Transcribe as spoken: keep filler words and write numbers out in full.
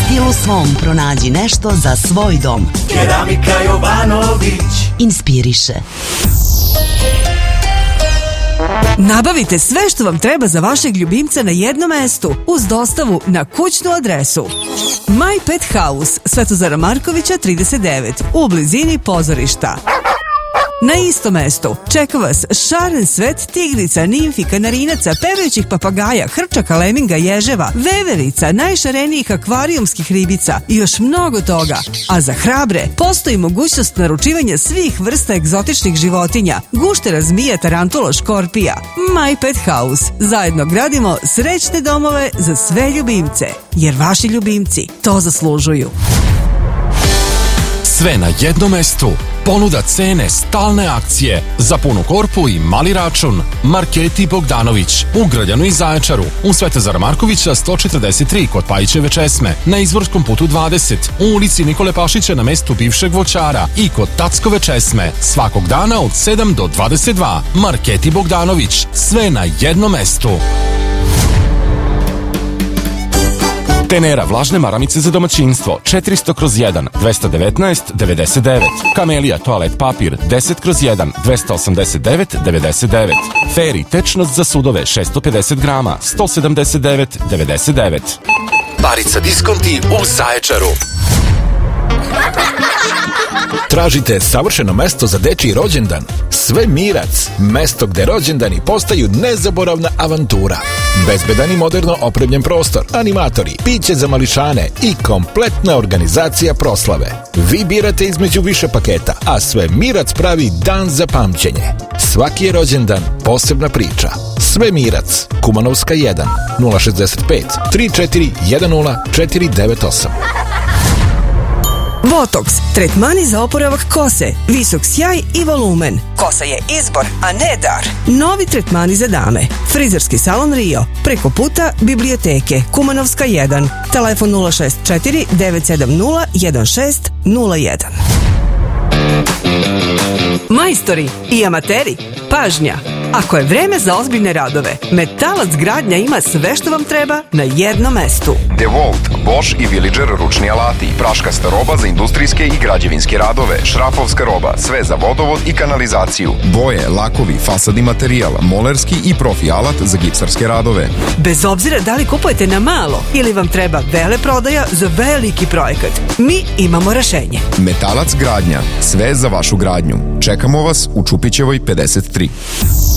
stilu svom pronađi nešto za svoj dom. Keramika Jovanović inspiriše. Nabavite sve što vam treba za vašeg ljubimca na jednom mestu uz dostavu na kućnu adresu. My Pet House, Svetozara Markovića trideset devet, u blizini pozorišta. Na istom mestu čeka vas šaren svet tigrica, nimfi, kanarinaca, pevajućih papagaja, hrčaka, leminga, ježeva, veverica, najšarenijih akvarijumskih ribica i još mnogo toga. A za hrabre postoji mogućnost naručivanja svih vrsta egzotičnih životinja, guštera, zmija, tarantula, škorpija. My Pet House. Zajedno gradimo srećne domove za sve ljubimce, jer vaši ljubimci to zaslužuju. Sve na jednom mestu. Ponuda, cene, stalne akcije. Za punu korpu i mali račun. Marketi Bogdanović. U Grljanu i Zaječaru. U Svetozara Markovića sto četrdeset tri kod Pajićeve česme. Na Izvorskom putu dvadeset. U ulici Nikole Pašića na mestu bivšeg voćara. I kod Tackove česme. Svakog dana od sedam do dvadeset dva. Marketi Bogdanović. Sve na jednom mestu. Tenera vlažne maramice za domaćinstvo četiristo kroz jedan dvesta devetnaest devedeset devet. Kamelija toalet papir deset kroz jedan dvesta osamdeset devet devedeset devet. Feri tečnost za sudove šesto pedeset grama sto sedamdeset devet devedeset devet. Barica diskonti u Zaječaru. Tražite savršeno mesto za dečiji rođendan? Sve Mirac, mesto gde rođendani postaju nezaboravna avantura. Bezbedan i moderno opremljen prostor, animatori, piće za mališane i kompletna organizacija proslave. Vi birate između više paketa, a Sve Mirac pravi dan za pamćenje. Svaki je rođendan posebna priča. Sve Mirac, Kumanovska jedan, nula šezdeset pet tri četiri jedan nula četiri devet osam. Botox, tretmani za oporavak kose, visok sjaj i volumen. Kosa je izbor, a ne dar. Novi tretmani za dame. Frizerski salon Rio, preko puta biblioteke, Kumanovska jedan, telefon nula šest četiri devet sedam nula jedan šest nula jedan. Majstori i amateri, pažnja! Ako je vreme za ozbiljne radove, Metalac Gradnja ima sve što vam treba na jednom mestu. DeWalt, Bosch i Villager ručni alati, praškasta roba za industrijske i građevinske radove, šrafovska roba, sve za vodovod i kanalizaciju, boje, lakovi, fasadni materijal, molerski i profi alat za gipsarske radove. Bez obzira da li kupujete na malo ili vam treba veleprodaja za veliki projekat, mi imamo rešenje. Metalac Gradnja, sve za vašu gradnju. Čekamo vas u Čupićevoj pedeset tri.